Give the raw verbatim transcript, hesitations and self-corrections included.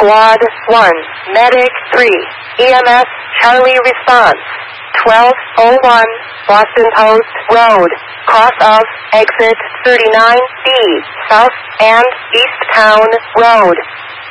Squad one, Medic three, E M S Charlie response. twelve oh one, Boston Post Road, cross of exit thirty-nine B, South and East Town Road.